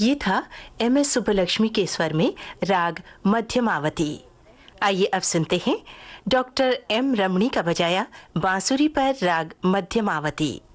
ये था एम.एस. सुब्बलक्ष्मी के स्वर में राग मध्यमावती। आइए अब सुनते हैं डॉक्टर एम. रमणी का बजाया बांसुरी पर राग मध्यमावती।